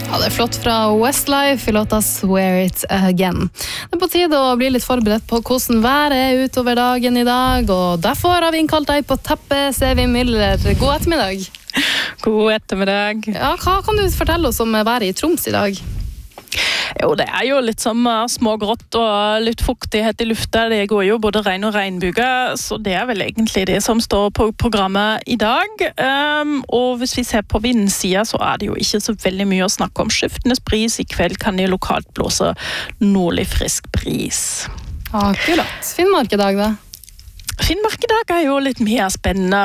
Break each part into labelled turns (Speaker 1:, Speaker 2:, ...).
Speaker 1: Ja, det flott fra Westlife I låta Swear It Again. Det på tide å bli litt forberedt på hvordan været utover dagen I dag, og derfor har vi innkalt deg på teppet, Sevi Miller. God ettermiddag.
Speaker 2: God ettermiddag.
Speaker 1: Ja, hva kan du fortelle oss om været I Troms I dag?
Speaker 2: Jo, det jo litt som smågrått og litt fuktighet I lufta. Det går jo både regn og regnbyger, så det vel egentlig det som står på programmet I dag. Og hvis vi ser på vindsida, så det jo ikke så veldig mye å snakke om. Skiftende bris I kveld kan det lokalt blåse nordlig frisk bris.
Speaker 1: Akkurat. Finnmark I dag da?
Speaker 2: Finnmark I dag jo litt mer spennende.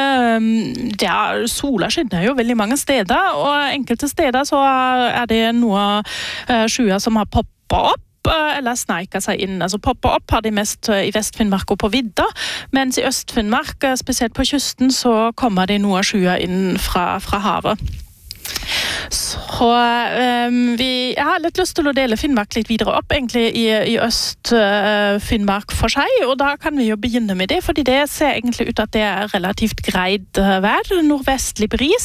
Speaker 2: Sola skinner jo veldig mange steder, og enkelte steder så det noe skyer som har poppet opp, eller sneika seg inn. Altså poppet opp har de mest I Vest-Finnmark og på vidda, mens I Øst-Finnmark, spesielt på kysten, så kommer det noe skyer inn fra havet. Så jeg har litt lyst til å dele Finnmark litt videre opp egentlig I Øst-Finnmark for seg, og da kan vi jo begynne med det, fordi det ser egentlig ut at det relativt greit vær, nordvestlig bris.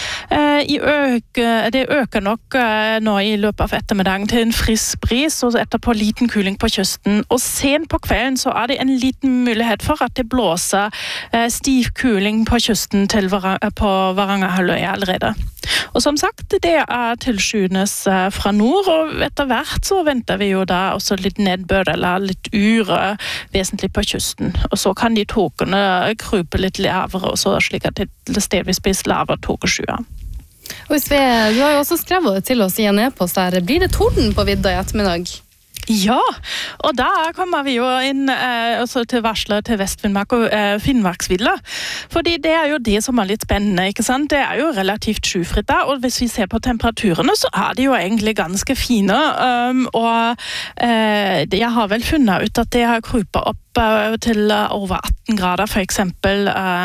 Speaker 2: Det øker nok nå I løpet av ettermiddagen til en frisk bris, og etterpå liten kuling på kysten, og sent på kvelden så det en liten mulighet for at det blåser stiv kuling på kysten på Varangerhalvøya allerede. Og som sagt, det tilskynes fra nord, og etter hvert så venter vi jo da også litt nedbør eller litt ure vesentlig på kysten. Og så kan de tåkene krype litt lavere, også, slik at det stedvis blir lavere tåkeskyer.
Speaker 1: Og Sve, du har jo også skrevet til oss I en e-post der. Blir det torden på vidda I ettermiddag?
Speaker 2: Ja, og da kommer vi jo inn også til varsler til Vest-Finnmark og Finnmarksvidda, fordi det jo det som litt spennende, ikke sant? Det jo relativt skyfritt da, og hvis vi ser på temperaturene, så de jo egentlig ganske fine, og jeg har vel funnet ut at det har krypet opp til over 18 grader for eksempel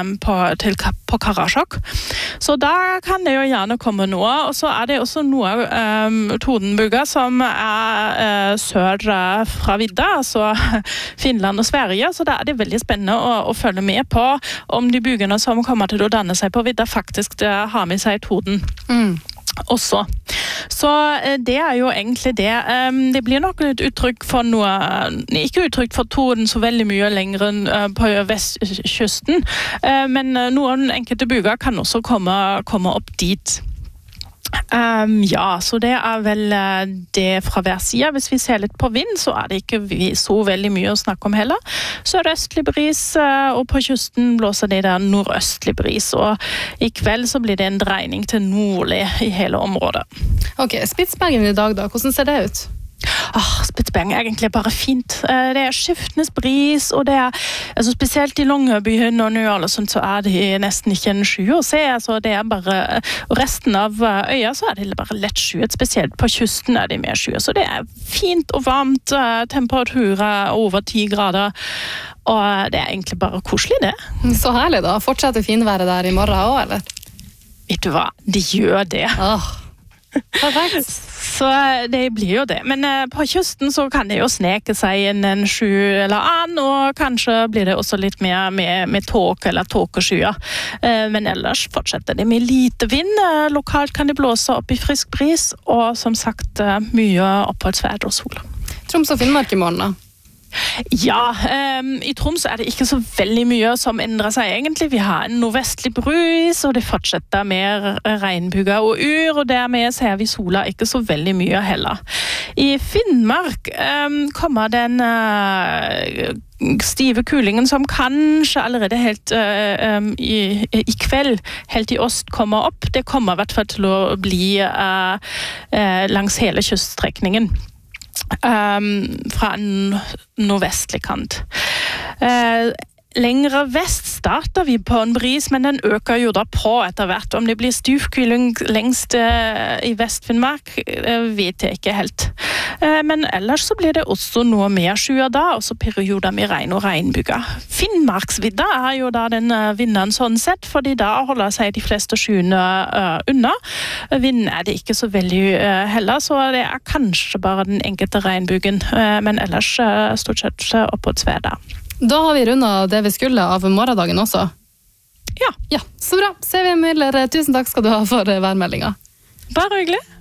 Speaker 2: på Karasjok. Så da kan det jo gjerne komme noe, og så det også noe tordenbyger som sør fra vidda, altså Finland og Sverige, så da det veldig spennende å følge med på om de bygene som kommer til å danne seg på vidda faktisk har med seg torden. Også. Så det jo egentlig det. Det blir nok et uttrykk for noe, ikke uttrykk for torden så veldig mye lenger på vestkysten, men noen enkelte byger kan også komme opp dit. Ja, så det vel det fra hver side. Hvis vi ser litt på vind, så det ikke så veldig mye å snakke om heller. Sørøstlig bris, og på kysten blåser det der nordøstlig bris, og I kveld så blir det en dreining til nordlig I hele området.
Speaker 1: Ok, Spitsbergen I dag da, hvordan ser det ut?
Speaker 2: Spitsbergen egentlig bare fint. Det skiftende bris, og det altså spesielt I Longyearbyen og New Orleans så det nesten ikke en sky å se, altså det bare og resten av øya så det bare lett skyet, spesielt på kysten det mer sky, så det fint og varmt, temperaturer over 10 grader, og det egentlig bare koselig det.
Speaker 1: Så herlig da, fortsetter finværet der I morgen også, eller?
Speaker 2: Vet du hva, de gjør det.
Speaker 1: Perfekt.
Speaker 2: Så det blir jo det. Men på kysten så kan det jo sneke seg en sky eller annen, og kanskje blir det også litt mer med tåke eller tåkeskyer. Men ellers fortsetter det med lite vind. Lokalt kan det blåse opp I frisk bris, og som sagt mye oppholdsvær og sol.
Speaker 1: Troms og Finnmark I morgen da?
Speaker 2: Ja, I Troms det ikke så veldig mye som endrer seg egentlig. Vi har en nordvestlig bris, og det fortsetter mer regnbyger og yr, og dermed ser vi sola ikke så veldig mye heller. I Finnmark kommer den stive kulingen som kanskje allerede helt I kveld, helt I øst kommer opp. Det kommer I hvert fall til å bli langs hele kyststrekningen. Fra en nordvestlig kant. Lengre vest starter vi på en bris, men den øker jo da på etter hvert. Om det blir stuvkylling lengst I Vest-Finnmark, vet jeg ikke helt. Men ellers så blir det også noe mer skyer da, og så perioder med regn og regnbyger. Finnmarksvidda jo da den vinneren sånn sett, fordi da holder seg de fleste skyene unna. Vinden det ikke så veldig heller, så det kanskje bare den enkelte regnbygen, men ellers stort sett oppåtsvær da.
Speaker 1: Da har vi rundet det vi skulle av morgendagen også.
Speaker 2: Ja.
Speaker 1: Så bra. Sevi Miller, tusen takk skal du ha for værmeldingen.
Speaker 2: Bare hyggelig.